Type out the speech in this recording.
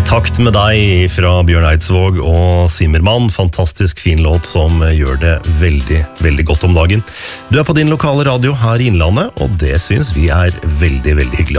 takt med deg fra Bjørn Eidsvåg og Zimmermann. Fantastisk fin låt som gjør det veldig, veldig godt om dagen. Du på din lokale radio her i Innlandet, og det synes vi veldig, veldig hyggelig.